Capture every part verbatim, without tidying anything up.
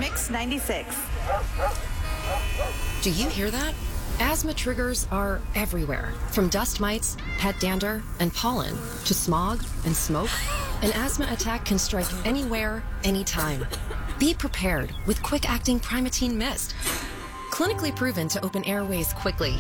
Mix ninety-six. Do you hear that? Asthma triggers are everywhere, from dust mites, pet dander, and pollen, to smog and smoke. An asthma attack can strike anywhere, anytime. Be prepared with quick-acting Primatene Mist. Clinically proven to open airways quickly.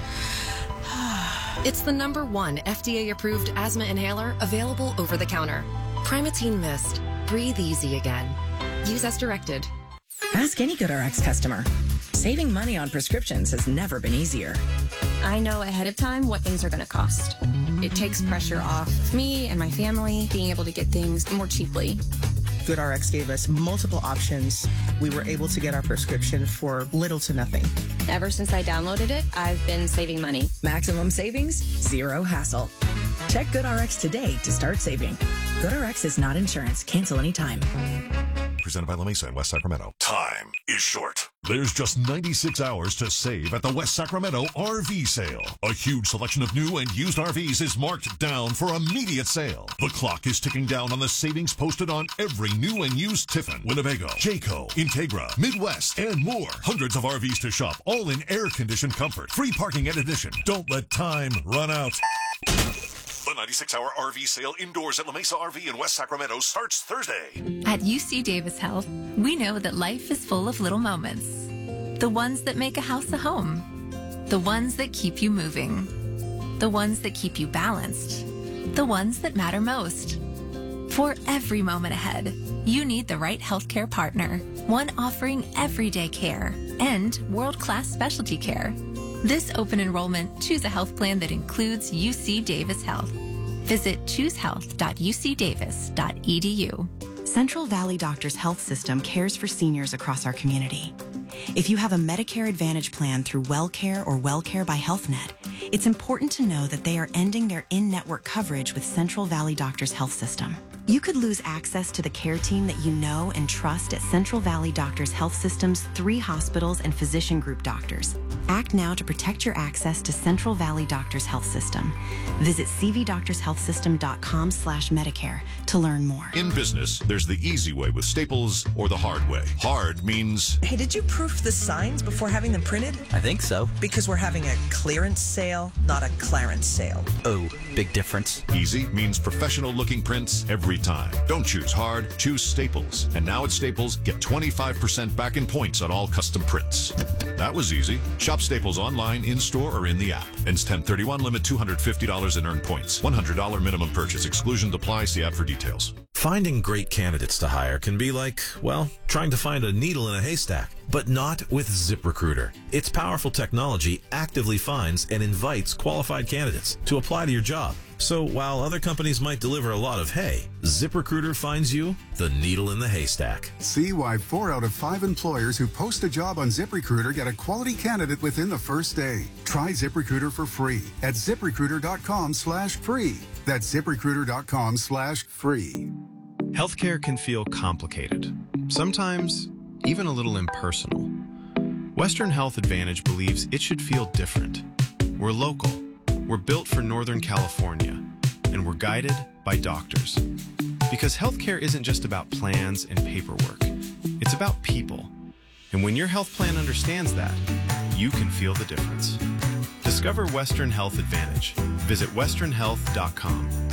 It's the number one F D A-approved asthma inhaler available over the counter. Primatene Mist. Breathe easy again. Use as directed. Ask any GoodRx customer. Saving money on prescriptions has never been easier. I know ahead of time what things are going to cost. It takes pressure off me and my family being able to get things more cheaply. GoodRx gave us multiple options. We were able to get our prescription for little to nothing. Ever since I downloaded it, I've been saving money. Maximum savings, zero hassle. Check GoodRx today to start saving. GoodRx is not insurance. Cancel anytime. Presented by La Mesa in West Sacramento. Time is short. There's just ninety-six hours to save at the West Sacramento R V sale. A huge selection of new and used R Vs is marked down for immediate sale. The clock is ticking down on the savings posted on every new and used Tiffin, Winnebago, Jayco, Integra, Midwest, and more. Hundreds of R Vs to shop, all in air-conditioned comfort. Free parking and addition. Don't let time run out. The ninety-six hour R V sale indoors at La Mesa R V in West Sacramento starts Thursday. At U C Davis Health, we know that life is full of little moments. The ones that make a house a home. The ones that keep you moving. The ones that keep you balanced. The ones that matter most. For every moment ahead, you need the right healthcare partner. One offering everyday care and world-class specialty care. This open enrollment, choose a health plan that includes U C Davis Health. Visit choose health dot u c davis dot e d u. Central Valley Doctors Health System cares for seniors across our community. If you have a Medicare Advantage plan through WellCare or WellCare by HealthNet, it's important to know that they are ending their in-network coverage with Central Valley Doctors Health System. You could lose access to the care team that you know and trust at Central Valley Doctors Health System's three hospitals and physician group doctors. Act now to protect your access to Central Valley Doctors Health System. Visit c v doctors health system dot com slash Medicare to learn more. In business, there's the easy way with Staples or the hard way. Hard means... Hey, did you proof the signs before having them printed? I think so. Because we're having a clearance sale, not a Clarence sale. Oh, big difference. Easy means professional-looking prints every time. Don't choose hard, choose Staples. And now at Staples, get twenty-five percent back in points on all custom prints. That was easy. Shop Staples online, in-store, or in the app. Ends ten thirty-one, limit two hundred fifty dollars in earned points. one hundred dollars minimum purchase. Exclusions apply. See app for details. Finding great candidates to hire can be like, well, trying to find a needle in a haystack. But not with ZipRecruiter. Its powerful technology actively finds and invites qualified candidates to apply to your job. So while other companies might deliver a lot of hay, ZipRecruiter finds you the needle in the haystack. See why four out of five employers who post a job on ZipRecruiter get a quality candidate within the first day. Try ZipRecruiter for free at ZipRecruiter.com slash free. That's ZipRecruiter.com slash free. Healthcare can feel complicated, sometimes even a little impersonal. Western Health Advantage believes it should feel different. We're local, we're built for Northern California, and we're guided by doctors. Because healthcare isn't just about plans and paperwork, it's about people. And when your health plan understands that, you can feel the difference. Discover Western Health Advantage. Visit western health dot com.